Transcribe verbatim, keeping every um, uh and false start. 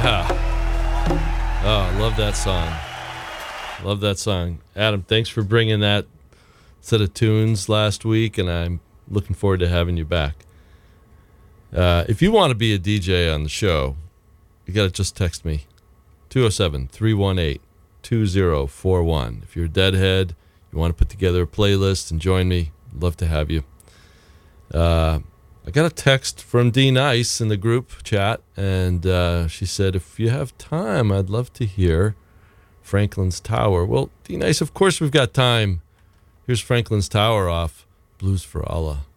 Yeah. Oh, I love that song. Love that song. Adam, thanks for bringing that set of tunes last week, and I'm looking forward to having you back. Uh, if you want to be a D J on the show, you got to just text me, two oh seven, three one eight, two oh four one. If you're a deadhead, you want to put together a playlist and join me, I'd love to have you. Uh, I got a text from D Nice in the group chat, and uh, she said, if you have time, I'd love to hear Franklin's Tower. Well, D Nice, of course we've got time. Here's Franklin's Tower off Blues for Allah.